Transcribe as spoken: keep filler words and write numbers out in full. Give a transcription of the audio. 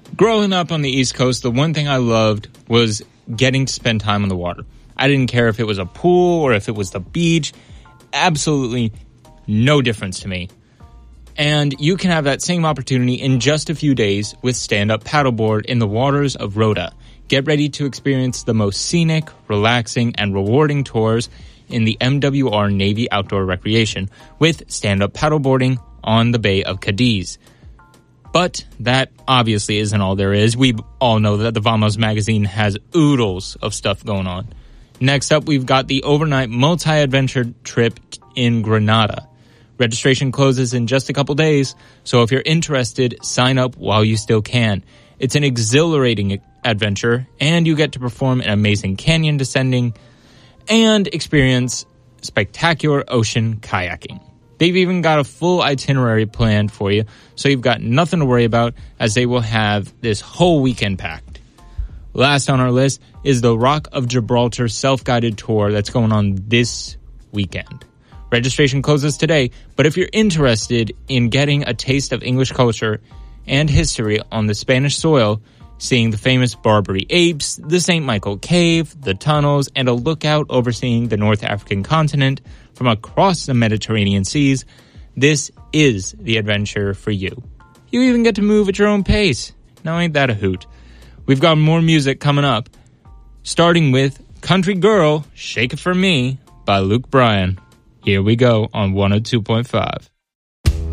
Growing up on the East Coast, the one thing I loved was getting to spend time on the water. I didn't care if it was a pool or if it was the beach. Absolutely no difference to me. And you can have that same opportunity in just a few days with stand-up paddleboard in the waters of Rota. Get ready to experience the most scenic, relaxing, and rewarding tours in the M W R Navy Outdoor Recreation with stand-up paddleboarding on the Bay of Cadiz. But that obviously isn't all there is. We all know that the Vamos magazine has oodles of stuff going on. Next up, we've got the overnight multi-adventure trip in Granada. Registration closes in just a couple days, so if you're interested, sign up while you still can. It's an exhilarating adventure, and you get to perform an amazing canyon descending and experience spectacular ocean kayaking. They've even got a full itinerary planned for you, so you've got nothing to worry about as they will have this whole weekend packed. Last on our list is the Rock of Gibraltar self-guided tour that's going on this weekend. Registration closes today, but if you're interested in getting a taste of English culture and history on the Spanish soil, seeing the famous Barbary apes, the Saint Michael Cave, the tunnels, and a lookout overseeing the North African continent from across the Mediterranean seas, this is the adventure for you. You even get to move at your own pace. Now ain't that a hoot? We've got more music coming up, starting with Country Girl, Shake It For Me by Luke Bryan. Here we go on one oh two point five.